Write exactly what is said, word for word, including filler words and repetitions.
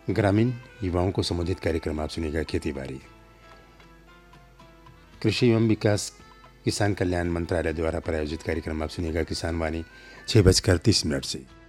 ग्रामीण युवाओं को संबोधित कार्यक्रम आप सुनिएगा खेती बाड़ी। कृषि एवं विकास किसान कल्याण मंत्रालय द्वारा प्रायोजित कार्यक्रम आप सुनिएगा किसान वाणी छः बजकर तीस मिनट से।